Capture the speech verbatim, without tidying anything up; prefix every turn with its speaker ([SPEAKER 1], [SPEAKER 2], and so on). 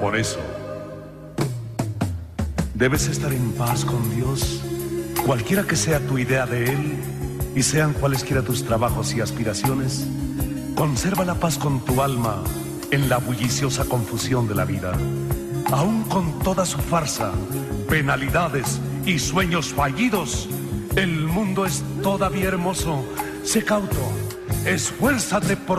[SPEAKER 1] Por eso, debes estar en paz con Dios, cualquiera que sea tu idea de Él, y sean cualesquiera tus trabajos y aspiraciones. Conserva la paz con tu alma en la bulliciosa confusión de la vida. Aún con toda su farsa, penalidades y sueños fallidos, el mundo es todavía hermoso. Sé cauto, esfuérzate por